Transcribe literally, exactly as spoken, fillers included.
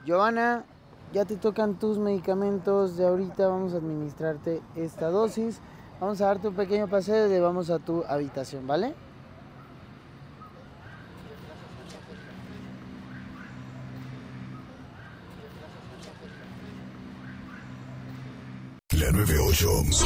Giovanna, ya te tocan tus medicamentos de ahorita, vamos a administrarte esta dosis. Vamos a darte un pequeño paseo y le vamos a tu habitación, ¿vale? La nueve ocho.